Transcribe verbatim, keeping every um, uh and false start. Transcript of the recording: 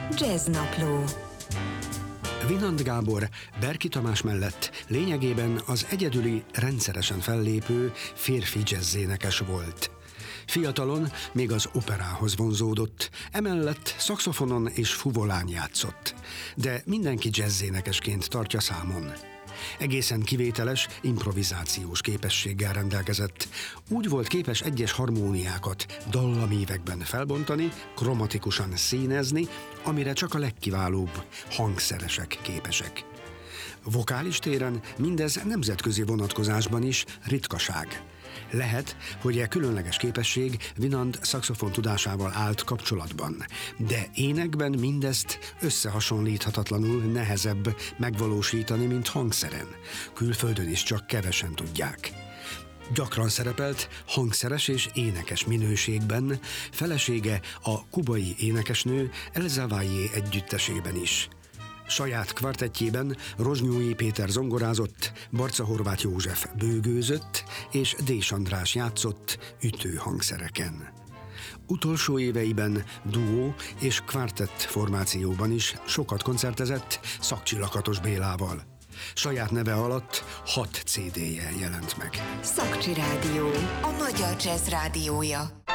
Jazznapló. Winand Gábor Berki Tamás mellett lényegében az egyedüli, rendszeresen fellépő férfi jazz-énekes volt. Fiatalon még az operához vonzódott, emellett szaxofonon és fuvolán játszott, de mindenki jazz-énekesként tartja számon. Egészen kivételes, improvizációs képességgel rendelkezett. Úgy volt képes egyes harmóniákat dallamívekben felbontani, kromatikusan színezni, amire csak a legkiválóbb hangszeresek képesek. Vokális téren mindez nemzetközi vonatkozásban is ritkaság. Lehet, hogy e különleges képesség Winand szaxofon tudásával állt kapcsolatban, de énekben mindezt összehasonlíthatatlanul nehezebb megvalósítani, mint hangszeren. Külföldön is csak kevesen tudják. Gyakran szerepelt hangszeres és énekes minőségben, felesége a kubai énekesnő Elza Valle együttesében is. Saját kvartettjében Rozsnyói Péter zongorázott, Barca Horváth József bőgőzött, és Dés András játszott ütőhangszereken. Utolsó éveiben duó és kvartett formációban is sokat koncertezett Szakcsi Lakatos Bélával. Saját neve alatt hat cé dé-je jelent meg. Szakcsi Rádió, a magyar jazz rádiója.